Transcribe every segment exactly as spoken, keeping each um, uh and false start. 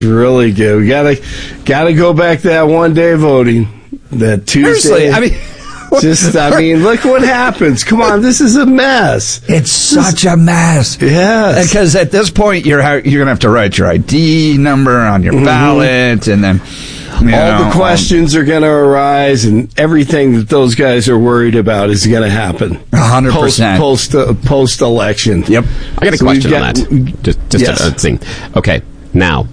really good. We gotta gotta go back to that one day voting. That Tuesday. Seriously, I mean. Just, I mean, look what happens. Come on, this is a mess. It's such a mess. Yes. Because at this point, you're you're going to have to write your I D number on your mm-hmm. ballot, and then all know, the questions um, are going to arise, and everything that those guys are worried about is going to happen. one hundred percent. Post, post, uh, post-election. Yep. I got a so question got, on that. Just, just yes. a, a thing. Okay, now,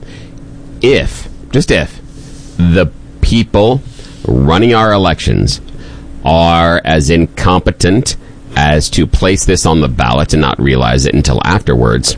if, just if, the people running our elections are as incompetent as to place this on the ballot and not realize it until afterwards,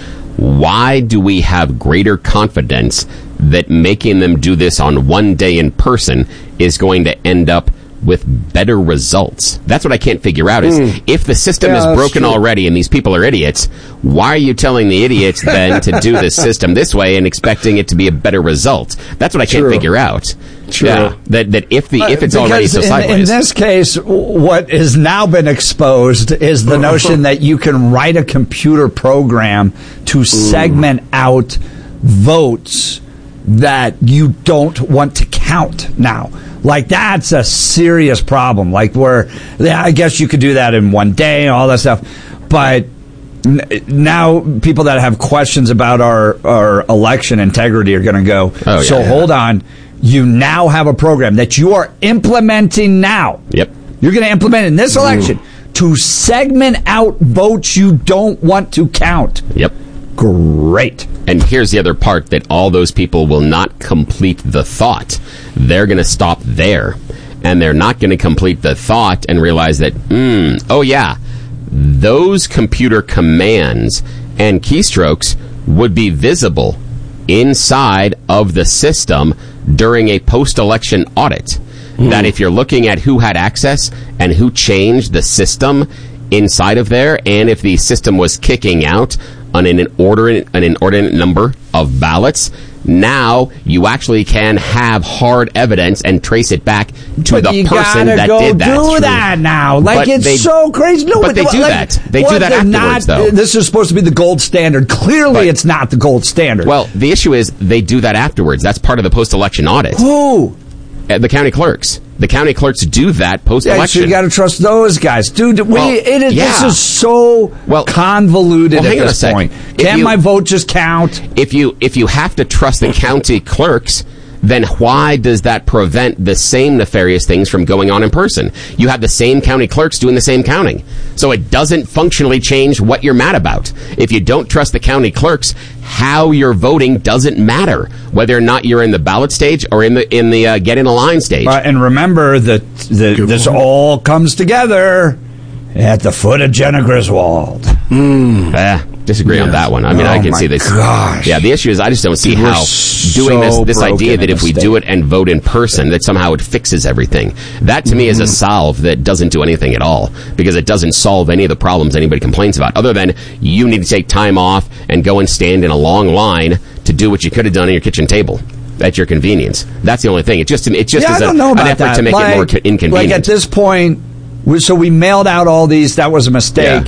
why do we have greater confidence that making them do this on one day in person is going to end up with better results? That's what I can't figure out is mm. if the system yeah, is broken already and these people are idiots, why are you telling the idiots then to do the system this way and expecting it to be a better result? That's what I can't True. figure out. True. Yeah, that that if the if it's uh, already so in, sideways. In this case, what has now been exposed is the notion that you can write a computer program to mm. segment out votes that you don't want to count now. Like, that's a serious problem. Like, where, yeah, I guess you could do that in one day and all that stuff. But n- now people that have questions about our, our election integrity are going to go, oh, yeah, so yeah. hold on. You now have a program that you are implementing now. Yep. You're going to implement in this election mm. to segment out votes you don't want to count. Yep. Great. And here's the other part, that all those people will not complete the thought. They're going to stop there. And they're not going to complete the thought and realize that, hmm, oh yeah, those computer commands and keystrokes would be visible inside of the system during a post-election audit. Mm. That if you're looking at who had access and who changed the system inside of there, and if the system was kicking out on an inordinate, an inordinate number of ballots, now you actually can have hard evidence and trace it back to but the you person gotta that go did that. do that now. Like, but it's they, so crazy. No, but they do like, that. They what, do that afterwards, not, though. This is supposed to be the gold standard. Clearly, but, it's not the gold standard. Well, the issue is they do that afterwards. That's part of the post-election audit. Who? Uh, the county clerks. The county clerks do that post-election. Yeah, so you got to trust those guys, dude. We well, it is, yeah. this is so well, convoluted well, at this point. Can you, my vote just count? If you if you have to trust the county clerks, then why does that prevent the same nefarious things from going on in person? You have the same county clerks doing the same counting. So it doesn't functionally change what you're mad about. If you don't trust the county clerks, how you're voting doesn't matter, whether or not you're in the ballot stage or in the in the uh, get in a line stage. Uh, and remember that the, this all comes together at the foot of Jenna Griswold. Mm. Eh, disagree yes. on that one. I mean, oh I can see this. Gosh. Yeah, the issue is I just don't see Dude, how so doing this this idea that if we state. do it and vote in person, that somehow it fixes everything. That to mm-hmm. me is a solve that doesn't do anything at all, because it doesn't solve any of the problems anybody complains about, other than you need to take time off and go and stand in a long line to do what you could have done at your kitchen table at your convenience. That's the only thing. It just it just yeah, is I a, don't know about an effort that. to make like, it more co- inconvenient. Like at this point, we, so we mailed out all these. That was a mistake. Yeah.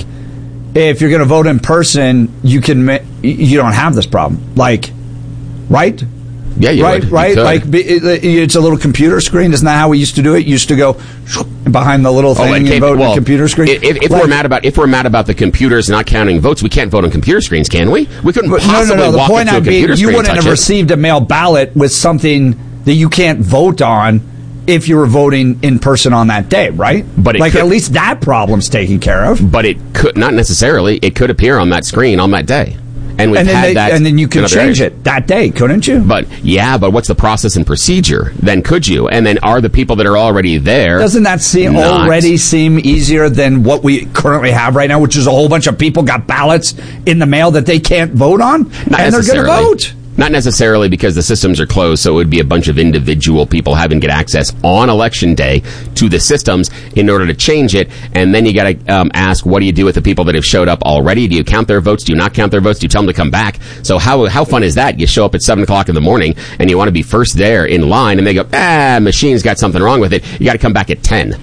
If you're going to vote in person, you can you don't have this problem. Like, right? Yeah, you right, would. right. You like it, it's a little computer screen. Isn't that how we used to do it? You used to go behind the little thing oh, and, and vote well, on the computer screen. If, if like, we're mad about if we're mad about the computers not counting votes, we can't vote on computer screens, can we? We couldn't possibly no, no, no. The walk point up to a I'd computer be, screen you wouldn't have it. received a mail ballot with something that you can't vote on if you were voting in person on that day, right? But it like could, at least that problem's taken care of. But it could not necessarily. It could appear on that screen on that day, and we've and then had they, that. And then you can change areas. it that day, couldn't you? But yeah, but what's the process and procedure? Then could you? And then are the people that are already there? Doesn't that seem not, already seem easier than what we currently have right now, which is a whole bunch of people got ballots in the mail that they can't vote on, not and they're going to vote. Not necessarily, because the systems are closed, so it would be a bunch of individual people having to get access on election day to the systems in order to change it. And then you got to um, ask, what do you do with the people that have showed up already? Do you count their votes? Do you not count their votes? Do you tell them to come back? So how how fun is that? You show up at seven o'clock in the morning and you want to be first there in line, and they go, ah, machine's got something wrong with it. You got to come back at ten.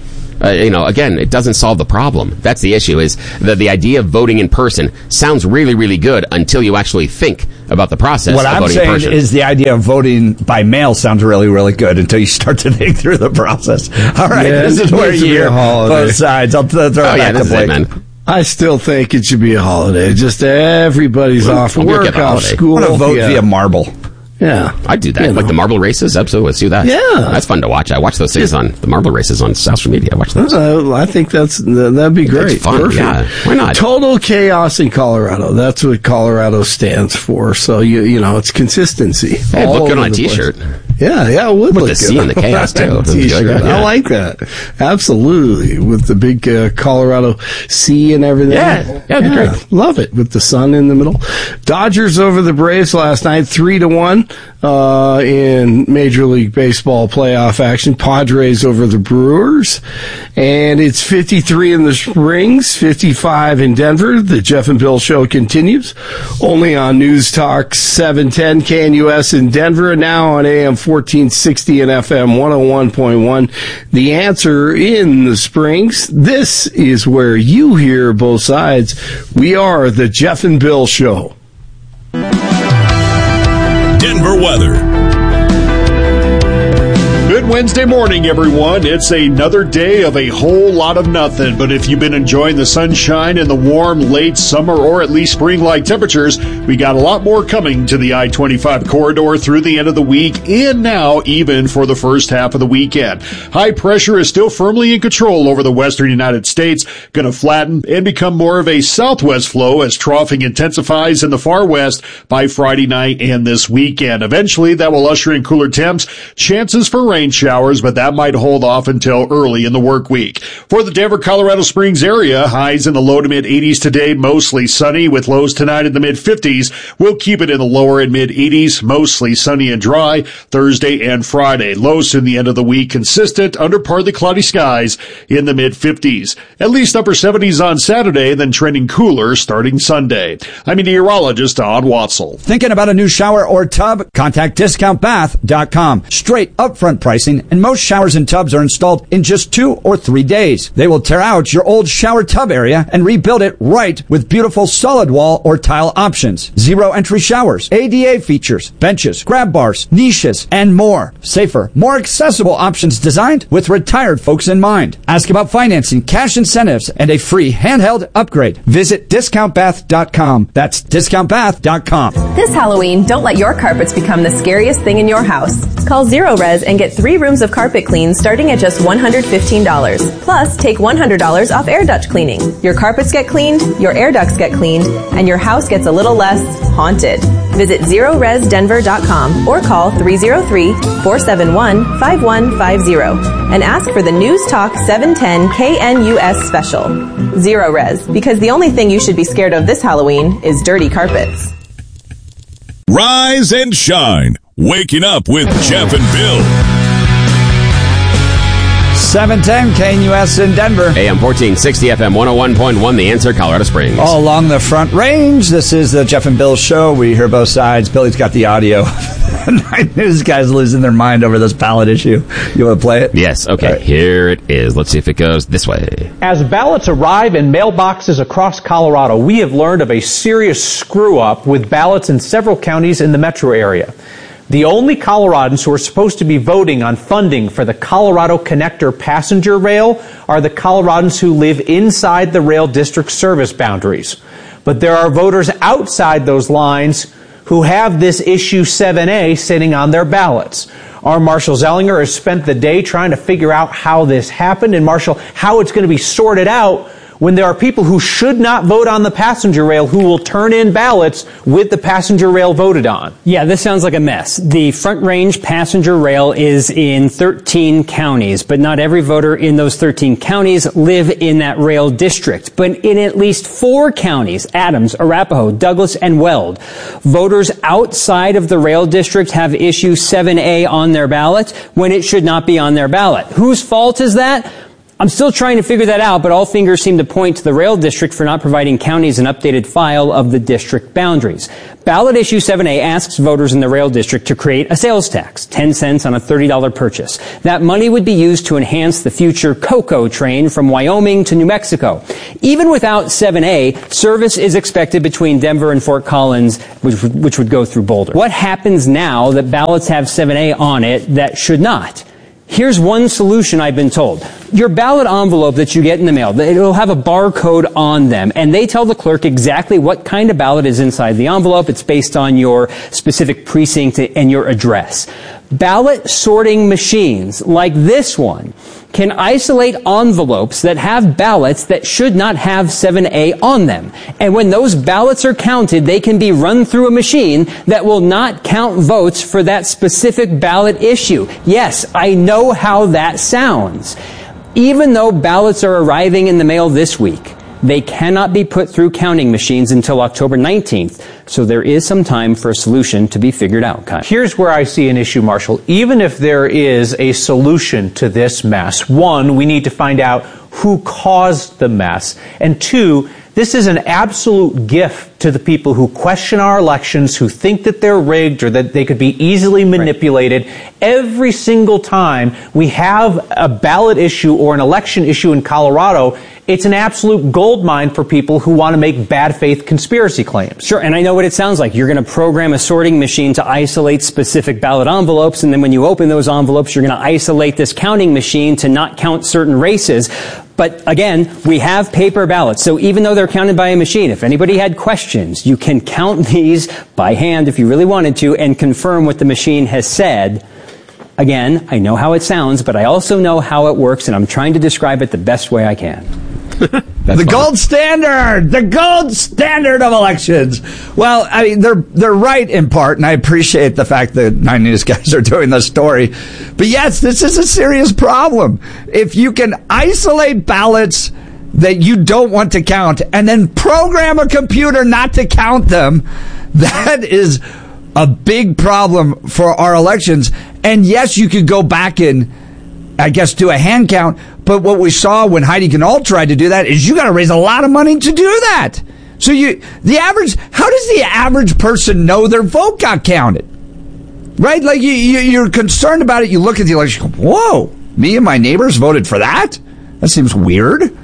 Uh, you know, again, it doesn't solve the problem. That's the issue, is that the idea of voting in person sounds really, really good until you actually think about the process what of I'm voting in person. saying is the idea of voting by mail sounds really, really good until you start to think through the process. All right, Yeah, this is where you hear both sides. I'll th- throw Oh, it yeah, back this to is Blake. it, man. I still think it should be a holiday. Just everybody's Well, off I'm gonna work, get a off holiday. school. I'm going to vote yeah. via marble. Yeah. I'd do that. You Like know. the marble races? Absolutely. Let's do that. Yeah. That's fun to watch. I watch those things on the marble races on social media. I watch those. Uh, I think that's that'd be great. That's fun, Perfect. yeah. Why not? Total chaos in Colorado. That's what Colorado stands for. So you you know it's consistency. Hey, it'd all look good over on a the place. t-shirt. Yeah, yeah, it would With look the C good and the chaos, on too. a That'd be T-shirt. good, yeah. I like that. Absolutely, with the big uh, Colorado C and everything. Yeah, yeah, it'd be great. Love it with the sun in the middle. Dodgers over the Braves last night, three to one uh, in Major League Baseball playoff action. Padres over the Brewers, and it's fifty-three in the Springs, fifty-five in Denver. The Jeff and Bill Show continues only on News Talk seven ten K N U S in Denver, and now on A M fourteen sixty and F M one oh one point one. The Answer in the Springs. This is where you hear both sides. We are the Jeff and Bill Show. Denver weather. Good Wednesday morning, everyone. It's another day of a whole lot of nothing. But if you've been enjoying the sunshine and the warm late summer or at least spring-like temperatures, we got a lot more coming to the I twenty-five corridor through the end of the week and now even for the first half of the weekend. High pressure is still firmly in control over the western United States, going to flatten and become more of a southwest flow as troughing intensifies in the far west by Friday night and this weekend. Eventually, that will usher in cooler temps, chances for rain showers, but that might hold off until early in the work week. For the Denver, Colorado Springs area, highs in the low to mid eighties today, mostly sunny with lows tonight in the mid fifties. We'll keep it in the lower and mid eighties, mostly sunny and dry Thursday and Friday. Lows in the end of the week consistent under partly cloudy skies in the mid fifties. At least upper seventies on Saturday, then trending cooler starting Sunday. I'm meteorologist Todd Watzel. Thinking about a new shower or tub? Contact discount bath dot com. Straight upfront pricing, and most showers and tubs are installed in just two or three days. They will tear out your old shower tub area and rebuild it right with beautiful solid wall or tile options. Zero entry showers, A D A features, benches, grab bars, niches, and more. Safer, more accessible options designed with retired folks in mind. Ask about financing, cash incentives, and a free handheld upgrade. Visit discount bath dot com. That's discount bath dot com. This Halloween, don't let your carpets become the scariest thing in your house. Call Zero Res and get three rooms of carpet clean starting at just one hundred fifteen dollars. Plus, take one hundred dollars off air duct cleaning. Your carpets get cleaned, your air ducts get cleaned, and your house gets a little less haunted. Visit zero res denver dot com or call three oh three, four seven one, five one five zero and ask for the News Talk seven ten K N U S special. Zero Res, because the only thing you should be scared of this Halloween is dirty carpets. Rise and shine. Waking up with Jeff and Bill. seven ten K N U S in Denver. A M fourteen sixty F M one oh one point one, The Answer, Colorado Springs. All along the Front Range. This is the Jeff and Bill Show. We hear both sides. Billy's got the audio. This guy's losing their mind over this ballot issue. You want to play it? Yes, okay, Right. Here it is. Let's see if it goes this way. As ballots arrive in mailboxes across Colorado, we have learned of a serious screw-up with ballots in several counties in the metro area. The only Coloradans who are supposed to be voting on funding for the Colorado Connector passenger rail are the Coloradans who live inside the rail district service boundaries. But there are voters outside those lines who have this issue seven A sitting on their ballots. Our Marshall Zellinger has spent the day trying to figure out how this happened, and Marshall, how it's going to be sorted out when there are people who should not vote on the passenger rail who will turn in ballots with the passenger rail voted on. Yeah, this sounds like a mess. The Front Range passenger rail is in thirteen counties, but not every voter in those thirteen counties live in that rail district. But in at least four counties, Adams, Arapahoe, Douglas, and Weld, voters outside of the rail district have issue seven A on their ballot when it should not be on their ballot. Whose fault is that? I'm still trying to figure that out, but all fingers seem to point to the rail district for not providing counties an updated file of the district boundaries. Ballot issue seven A asks voters in the rail district to create a sales tax, ten cents on a thirty dollars purchase. That money would be used to enhance the future COCO train from Wyoming to New Mexico. Even without seven A, service is expected between Denver and Fort Collins, which, which would go through Boulder. What happens now that ballots have seven A on it that should not? Here's one solution I've been told. Your ballot envelope that you get in the mail, it'll have a barcode on them, and they tell the clerk exactly what kind of ballot is inside the envelope. It's based on your specific precinct and your address. Ballot sorting machines, like this one, can isolate envelopes that have ballots that should not have seven A on them. And when those ballots are counted, they can be run through a machine that will not count votes for that specific ballot issue. Yes, I know how that sounds. Even though ballots are arriving in the mail this week, they cannot be put through counting machines until October nineteenth, so there is some time for a solution to be figured out. Kyle. Here's where I see an issue, Marshall. Even if there is a solution to this mess, one, we need to find out who caused the mess, and two, this is an absolute gift to the people who question our elections, who think that they're rigged or that they could be easily manipulated. Right. Every single time we have a ballot issue or an election issue in Colorado, it's an absolute goldmine for people who want to make bad faith conspiracy claims. Sure, and I know what it sounds like. You're going to program a sorting machine to isolate specific ballot envelopes, and then when you open those envelopes, you're going to isolate this counting machine to not count certain races. But again, we have paper ballots, so even though they're counted by a machine, if anybody had questions, you can count these by hand if you really wanted to and confirm what the machine has said. Again, I know how it sounds, but I also know how it works, and I'm trying to describe it the best way I can. the fun. gold standard, the gold standard of elections. Well, I mean, they're they're right in part, and I appreciate the fact that nine News guys are doing this story. But yes, this is a serious problem. If you can isolate ballots that you don't want to count and then program a computer not to count them, that is a big problem for our elections. And yes, you could go back and, I guess, do a hand count. But what we saw when Heidi Ganahl tried to do that is you got to raise a lot of money to do that. So you, the average, how does the average person know their vote got counted? Right? Like you, you, you're concerned about it. You look at the election, you go, whoa, me and my neighbors voted for that? That seems weird.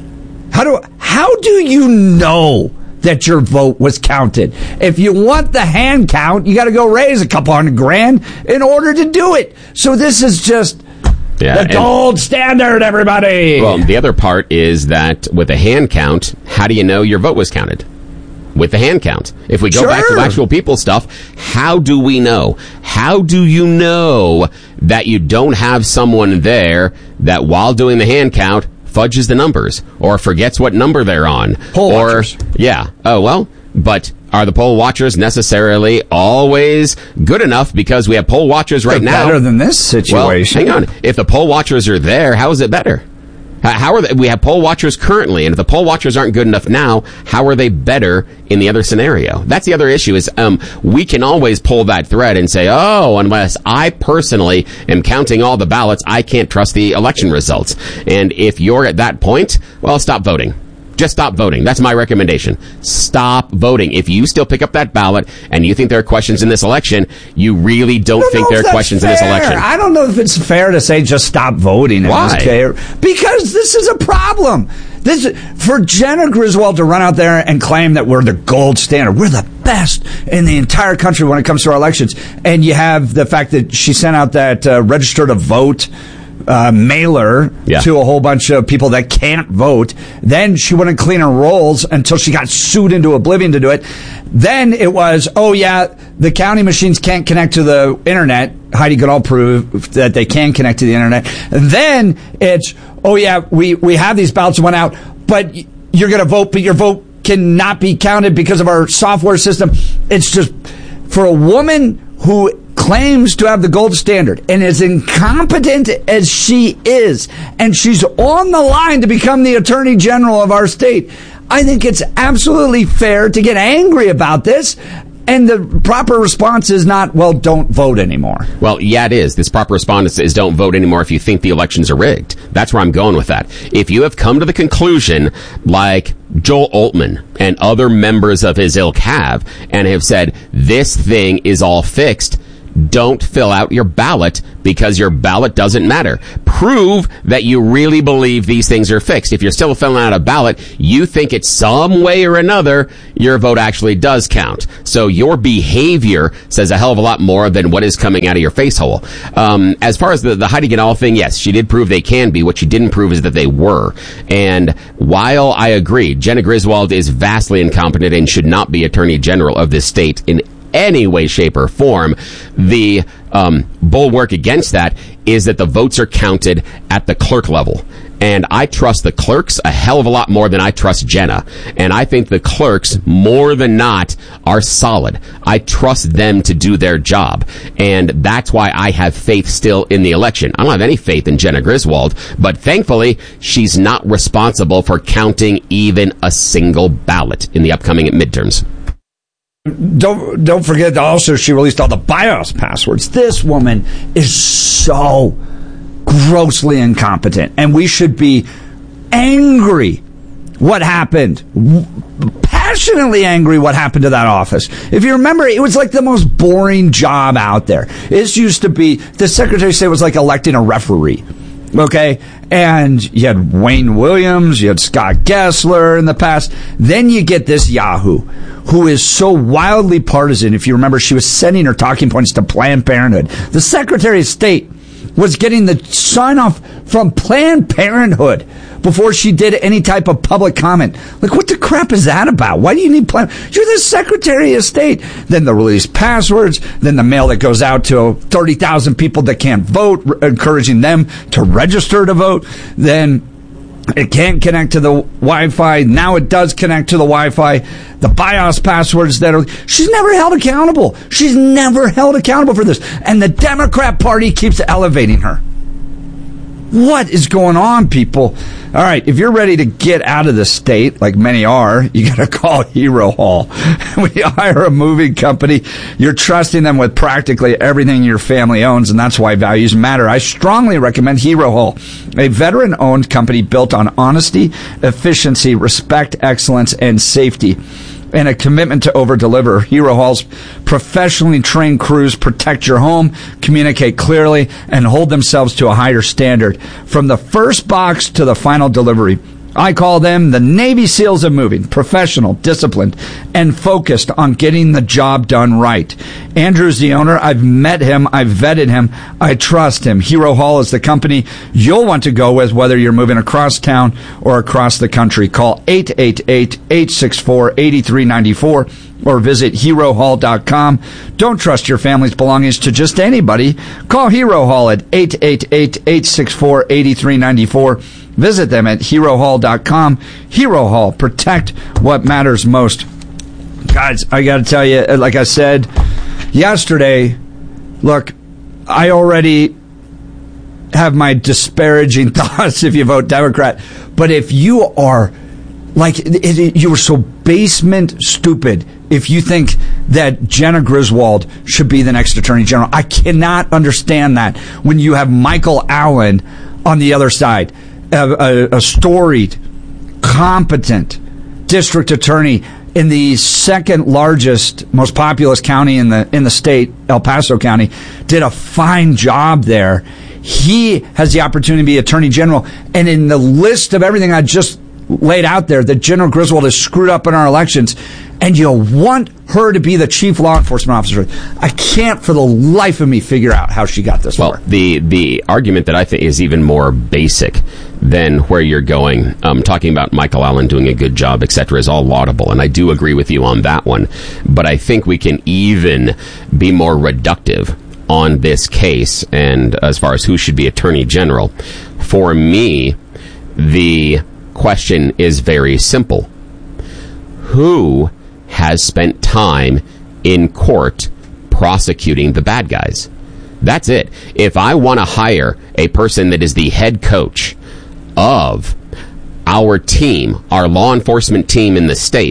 How do, how do you know that your vote was counted? If you want the hand count, you got to go raise a couple hundred grand in order to do it. So this is just yeah, the gold standard, everybody. Well, the other part is that with a hand count, how do you know your vote was counted? With the hand count. If we go sure. back to actual people stuff, how do we know? How do you know that you don't have someone there that while doing the hand count fudges the numbers or forgets what number they're on? Poll or, watchers. Yeah. Oh, well, but are the poll watchers necessarily always good enough? Because we have poll watchers right They're now. Better than this situation. Well, hang on. If the poll watchers are there, how is it better? How are they, we have poll watchers currently, and if the poll watchers aren't good enough now, how are they better in the other scenario? That's the other issue is, um, we can always pull that thread and say, oh, unless I personally am counting all the ballots, I can't trust the election results. And if you're at that point, well, stop voting. Just stop voting. That's my recommendation. Stop voting. If you still pick up that ballot and you think there are questions in this election, you really don't, don't think there are questions fair. in this election. I don't know if it's fair to say just stop voting. Why? In this case. Because this is a problem. This for Jenna Griswold to run out there and claim that we're the gold standard, we're the best in the entire country when it comes to our elections, and you have the fact that she sent out that uh, register to vote Uh, mailer yeah. to a whole bunch of people that can't vote. Then she wouldn't clean her rolls until she got sued into oblivion to do it. Then it was, oh yeah, the counting machines can't connect to the internet. Heidi Ganahl proved that they can connect to the internet. And then it's, oh yeah, we, we have these ballots that went out, but you're going to vote, but your vote cannot be counted because of our software system. It's just, for a woman who claims to have the gold standard and as incompetent as she is, and she's on the line to become the attorney general of our state, I think it's absolutely fair to get angry about this And the proper response is not, well, don't vote anymore. Well, yeah, it is. This proper response is don't vote anymore if you think the elections are rigged. That's where I'm going with that. If you have come to the conclusion, like Joel Altman and other members of his ilk have, and have said, this thing is all fixed, don't fill out your ballot because your ballot doesn't matter. Prove that you really believe these things are fixed. If you're still filling out a ballot, you think it's some way or another your vote actually does count. So your behavior says a hell of a lot more than what is coming out of your face hole. Um, as far as the, the Heidi Ganahl thing, yes, she did prove they can be. What she didn't prove is that they were. And while I agree, Jena Griswold is vastly incompetent and should not be Attorney General of this state in any way, shape, or form, the um, bulwark against that is that the votes are counted at the clerk level. And I trust the clerks a hell of a lot more than I trust Jena. And I think the clerks, more than not, are solid. I trust them to do their job. And that's why I have faith still in the election. I don't have any faith in Jena Griswold, but thankfully, she's not responsible for counting even a single ballot in the upcoming midterms. Don't don't forget that also she released all the BIOS passwords. This woman is so grossly incompetent, and we should be angry what happened. Passionately angry what happened to that office. If you remember, it was like the most boring job out there. It used to be, the Secretary of State was like electing a referee. Okay, and you had Wayne Williams, you had Scott Gessler in the past. Then you get this Yahoo, who is so wildly partisan. If you remember, she was sending her talking points to Planned Parenthood. The Secretary of State was getting the sign-off from Planned Parenthood before she did any type of public comment. Like, what the crap is that about? Why do you need Planned? You're the Secretary of State. Then the released passwords, then the mail that goes out to thirty thousand people that can't vote, re- encouraging them to register to vote. Then it can't connect to the Wi-Fi. Now it does connect to the Wi-Fi. The BIOS passwords that are... She's never held accountable. She's never held accountable for this. And the Democrat Party keeps elevating her. What is going on, people? All right, if you're ready to get out of the state, like many are, you got to call Hero Hall. When you hire a moving company, you're trusting them with practically everything your family owns, and that's why values matter. I strongly recommend Hero Hall, a veteran-owned company built on honesty, efficiency, respect, excellence, and safety, and a commitment to over-deliver. Hero Hall's professionally trained crews protect your home, communicate clearly, and hold themselves to a higher standard. From the first box to the final delivery, I call them the Navy SEALs of moving, professional, disciplined, and focused on getting the job done right. Andrew's the owner. I've met him. I've vetted him. I trust him. Hero Hall is the company you'll want to go with, whether you're moving across town or across the country. Call eight eight eight, eight six four, eight three nine four or visit hero hall dot com. Don't trust your family's belongings to just anybody. Call Hero Hall at eight eight eight, eight six four, eight three nine four. Visit them at hero hall dot com. Hero Hall, protect what matters most. Guys, I got to tell you, like I said yesterday, look, I already have my disparaging thoughts if you vote Democrat. But if you are, like, it, it, you were so basement stupid if you think that Jena Griswold should be the next Attorney General. I cannot understand that when you have Michael Allen on the other side. A, a, a storied, competent district attorney in the second largest, most populous county in the in the state, El Paso County, did a fine job there. He has the opportunity to be Attorney General. And in the list of everything I just laid out there, that Jena Griswold has screwed up in our elections, and you want her to be the chief law enforcement officer. I can't for the life of me figure out how she got this well, far. The, the argument that I think is even more basic than where you're going, um, talking about Michael Allen doing a good job, et cetera, is all laudable, and I do agree with you on that one. But I think we can even be more reductive on this case, and as far as who should be Attorney General. For me, the question is very simple. Who has spent time in court prosecuting the bad guys? That's it. If I want to hire a person that is the head coach of our team, our law enforcement team in the state,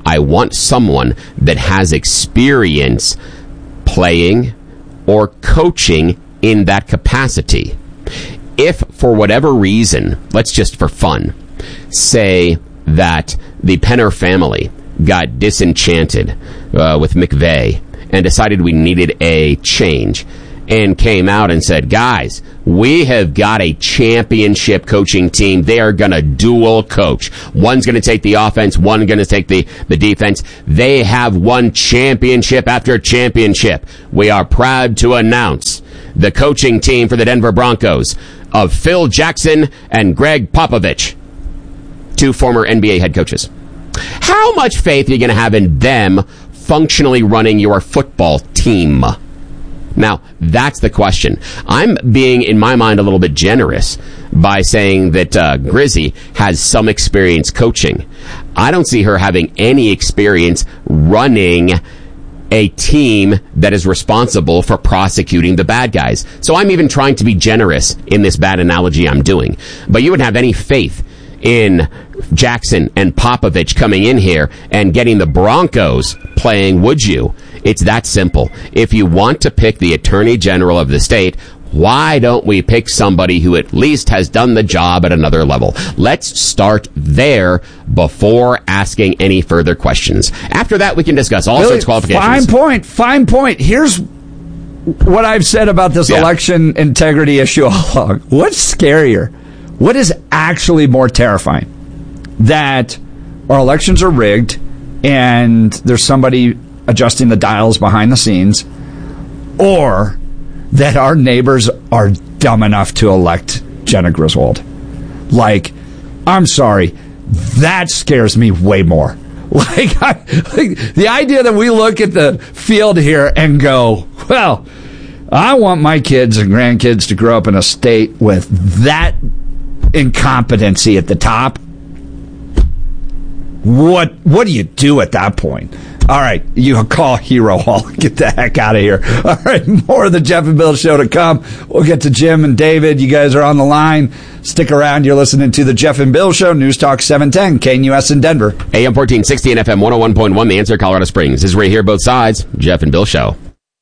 I want someone that has experience playing or coaching in that capacity. If, for whatever reason, let's just for fun, say that the Penner family got disenchanted uh, with McVay and decided we needed a change and came out and said, guys, we have got a championship coaching team. They are going to dual coach. One's going to take the offense, one's going to take the, the defense. They have won championship after championship. We are proud to announce the coaching team for the Denver Broncos of Phil Jackson and Greg Popovich, two former N B A head coaches. How much faith are you going to have in them functionally running your football team? Now, that's the question. I'm being, in my mind, a little bit generous by saying that uh, Grizzy has some experience coaching. I don't see her having any experience running a team that is responsible for prosecuting the bad guys. So I'm even trying to be generous in this bad analogy I'm doing. But you wouldn't have any faith in Jackson and Popovich coming in here and getting the Broncos playing, would you? It's that simple. If you want to pick the Attorney General of the state, why don't we pick somebody who at least has done the job at another level? Let's start there before asking any further questions. After that, we can discuss all Billy, sorts of qualifications. Fine point. Fine point. Here's what I've said about this yeah. election integrity issue all along. What's scarier? What is actually more terrifying? That our elections are rigged and there's somebody adjusting the dials behind the scenes, or that our neighbors are dumb enough to elect Jenna Griswold. Like, I'm sorry, that scares me way more. Like, I, like the idea that we look at the field here and go, well, I want my kids and grandkids to grow up in a state with that incompetency at the top. What what do you do at that point? All right, you call Hero Hall. Get the heck out of here. All right, more of the Jeff and Bill Show to come. We'll get to Jim and David. You guys are on the line. Stick around. You're listening to the Jeff and Bill Show, News Talk seven ten, K N U S in Denver. A M fourteen sixty and F M one oh one point one, The Answer, Colorado Springs. This is where you hear both sides. Jeff and Bill Show.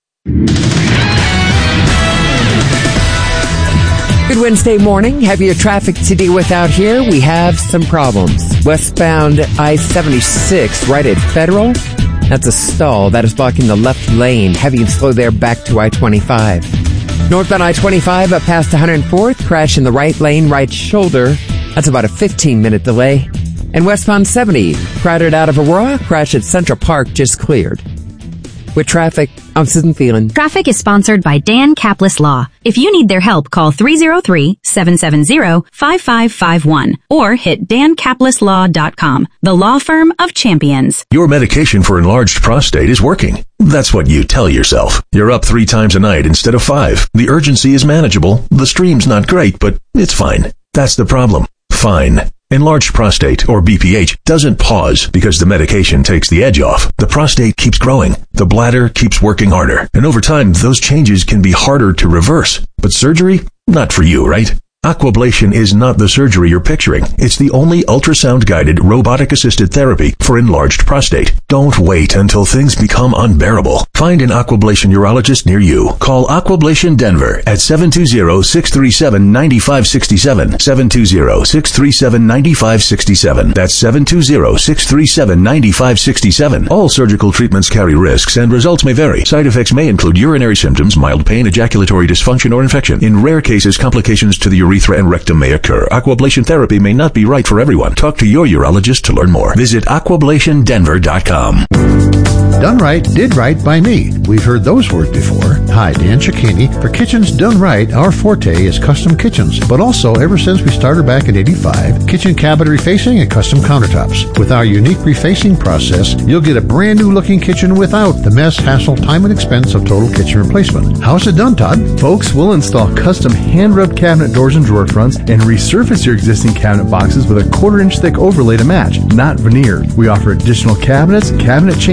Good Wednesday morning. Heavier traffic to deal with out here. We have some problems. Westbound I seventy-six right at Federal. That's a stall. That is blocking the left lane. Heavy and slow there back to I twenty-five. Northbound I twenty-five up past one hundred fourth. Crash in the right lane, right shoulder. That's about a fifteen minute delay. And westbound seventy, crowded out of Aurora. Crash at Central Park just cleared. With traffic, I'm Susan Thielen. Traffic is sponsored by Dan Caplis Law. If you need their help, call three oh three, seven seven zero, five five five one or hit dan caplis law dot com, the law firm of champions. Your medication for enlarged prostate is working. That's what you tell yourself. You're up three times a night instead of five. The urgency is manageable. The stream's not great, but it's fine. That's the problem. Fine. Enlarged prostate, or B P H, doesn't pause because the medication takes the edge off. The prostate keeps growing. The bladder keeps working harder. And over time, those changes can be harder to reverse. But surgery? Not for you, right? Aquablation is not the surgery you're picturing. It's the only ultrasound-guided, robotic-assisted therapy for enlarged prostate. Don't wait until things become unbearable. Find an Aquablation urologist near you. Call Aquablation Denver at seven two zero, six three seven, nine five six seven, seven two zero, six three seven, nine five six seven. That's seven two zero, six three seven, nine five six seven. All surgical treatments carry risks and results may vary. Side effects may include urinary symptoms, mild pain, ejaculatory dysfunction, or infection. In rare cases, complications to the urethra urethra and rectum may occur. Aquablation therapy may not be right for everyone. Talk to your urologist to learn more. Visit aquablation denver dot com. Done right, did right by me. We've heard those words before. Hi, Dan Cicchini. For Kitchens Done Right, our forte is custom kitchens, but also ever since we started back in eighty-five, kitchen cabinet refacing and custom countertops. With our unique refacing process, you'll get a brand new looking kitchen without the mess, hassle, time, and expense of total kitchen replacement. How's it done, Todd? Folks, we'll install custom hand-rubbed cabinet doors and drawer fronts and resurface your existing cabinet boxes with a quarter inch thick overlay to match, not veneered. We offer additional cabinets, cabinet changes, slab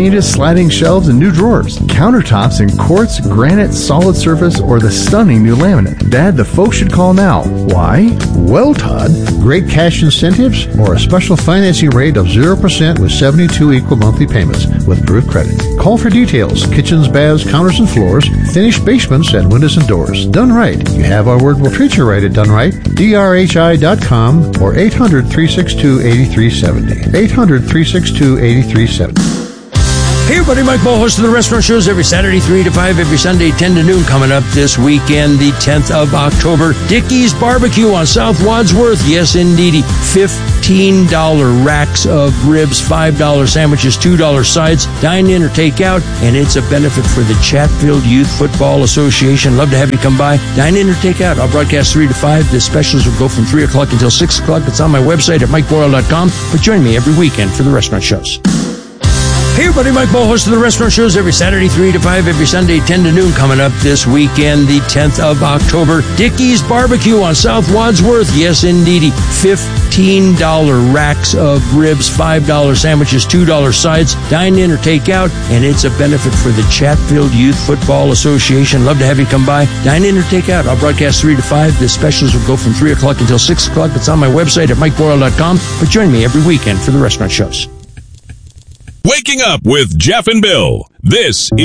sliding shelves and new drawers, countertops in quartz, granite, solid surface, or the stunning new laminate. Dad, the folks should call now. Why? Well, Todd, great cash incentives or a special financing rate of zero percent with seventy-two equal monthly payments with approved credit. Call for details. Kitchens, baths, counters, and floors, finished basements, and windows and doors. Done right. You have our word. We'll treat you right at Done Right. D R H I dot com or eight hundred, three six two, eight three seven zero. eight hundred, three six two, eight three seven zero. Hey everybody, Mike Ball, host of the restaurant shows every Saturday three to five, every Sunday ten to noon. Coming up this weekend, the tenth of October, Dickey's Barbecue on South Wadsworth. Yes, indeedy. fifteen dollars racks of ribs, five dollars sandwiches, two dollars sides. Dine in or take out, and it's a benefit for the Chatfield Youth Football Association. Love to have you come by. Dine in or take out. I'll broadcast three to five. The specials will go from three o'clock until six o'clock. It's on my website at mike boyle dot com. But join me every weekend for the restaurant shows. Hey everybody, Mike Ball, host of the restaurant shows every Saturday three to five, every Sunday ten to noon. Coming up this weekend, the tenth of October, Dickey's Barbecue on South Wadsworth. Yes, indeedy. fifteen dollars racks of ribs, five dollars sandwiches, two dollars sides. Dine in or take out, and it's a benefit for the Chatfield Youth Football Association. Love to have you come by. Dine in or take out. I'll broadcast three to five. The specials will go from three o'clock until six o'clock. It's on my website at mike boyle dot com. But join me every weekend for the restaurant shows. Waking up with Jeff and Bill. This